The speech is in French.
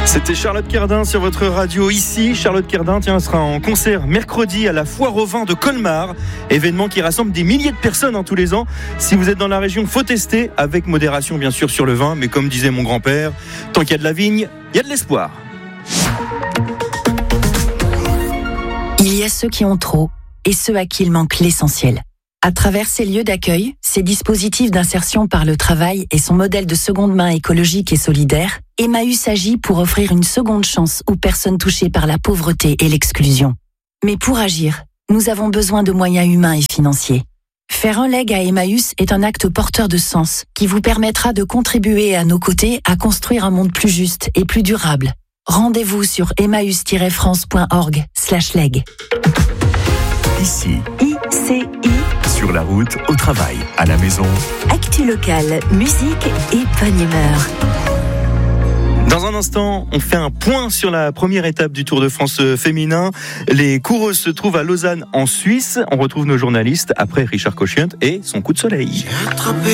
C'était Charlotte Cardin sur votre radio ici. Charlotte Cardin sera en concert mercredi à la Foire au Vin de Colmar. Événement qui rassemble des milliers de personnes tous les ans. Si vous êtes dans la région, faut tester avec modération bien sûr sur le vin. Mais comme disait mon grand-père, tant qu'il y a de la vigne, il y a de l'espoir. Il y a ceux qui ont trop et ceux à qui il manque l'essentiel. À travers ces lieux d'accueil, ces dispositifs d'insertion par le travail et son modèle de seconde main écologique et solidaire, Emmaüs agit pour offrir une seconde chance aux personnes touchées par la pauvreté et l'exclusion. Mais pour agir, nous avons besoin de moyens humains et financiers. Faire un leg à Emmaüs est un acte porteur de sens qui vous permettra de contribuer à nos côtés à construire un monde plus juste et plus durable. Rendez-vous sur emmaüs-france.org/leg. Ici, ICI, sur la route, au travail, à la maison. actu locale, musique et bonne humeur. Dans un instant, on fait un point sur la première étape du Tour de France féminin. Les coureuses se trouvent à Lausanne en Suisse. On retrouve nos journalistes après Richard Cochiant et son coup de soleil.